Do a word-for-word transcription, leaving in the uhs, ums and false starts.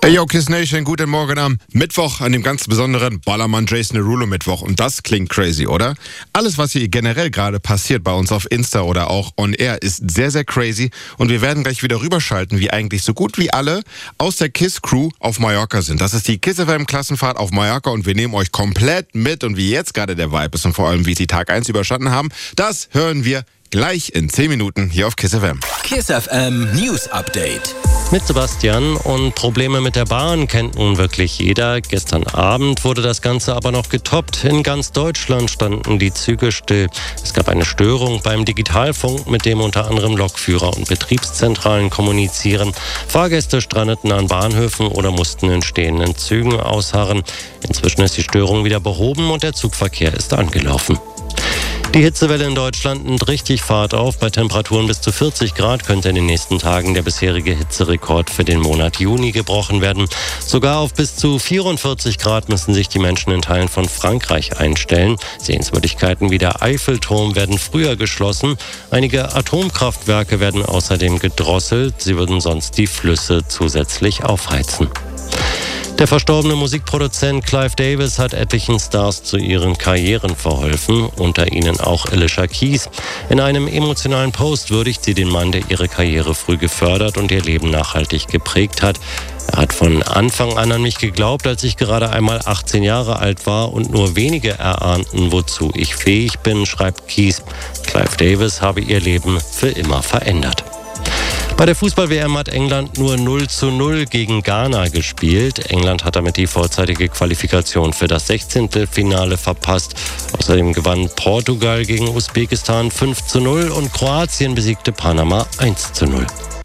Hey yo, Kiss Nation, guten Morgen am Mittwoch, an dem ganz besonderen Ballermann Jason Derulo Mittwoch. Und das klingt crazy, oder? Alles, was hier generell gerade passiert bei uns auf Insta oder auch on Air, ist sehr, sehr crazy. Und wir werden gleich wieder rüberschalten, wie eigentlich so gut wie alle aus der Kiss Crew auf Mallorca sind. Das ist die Kiss F M Klassenfahrt auf Mallorca und wir nehmen euch komplett mit. Und wie jetzt gerade der Vibe ist und vor allem, wie sie Tag eins überstanden haben, das hören wir gleich in zehn Minuten hier auf Kiss F M. Kiss F M News Update. Mit Sebastian. Und Probleme mit der Bahn kennt nun wirklich jeder. Gestern Abend wurde das Ganze aber noch getoppt. In ganz Deutschland standen die Züge still. Es gab eine Störung beim Digitalfunk, mit dem unter anderem Lokführer und Betriebszentralen kommunizieren. Fahrgäste strandeten an Bahnhöfen oder mussten in stehenden Zügen ausharren. Inzwischen ist die Störung wieder behoben und der Zugverkehr ist angelaufen. Die Hitzewelle in Deutschland nimmt richtig Fahrt auf. Bei Temperaturen bis zu vierzig Grad könnte in den nächsten Tagen der bisherige Hitzerekord für den Monat Juni gebrochen werden. Sogar auf bis zu vierundvierzig Grad müssen sich die Menschen in Teilen von Frankreich einstellen. Sehenswürdigkeiten wie der Eiffelturm werden früher geschlossen. Einige Atomkraftwerke werden außerdem gedrosselt. Sie würden sonst die Flüsse zusätzlich aufheizen. Der verstorbene Musikproduzent Clive Davis hat etlichen Stars zu ihren Karrieren verholfen, unter ihnen auch Alicia Keys. In einem emotionalen Post würdigt sie den Mann, der ihre Karriere früh gefördert und ihr Leben nachhaltig geprägt hat. Er hat von Anfang an an mich geglaubt, als ich gerade einmal achtzehn Jahre alt war und nur wenige erahnten, wozu ich fähig bin, schreibt Keys. Clive Davis habe ihr Leben für immer verändert. Bei der Fußball-W M hat England nur null zu null gegen Ghana gespielt. England hat damit die vorzeitige Qualifikation für das Sechzehntelfinale verpasst. Außerdem gewann Portugal gegen Usbekistan fünf zu null und Kroatien besiegte Panama eins zu null.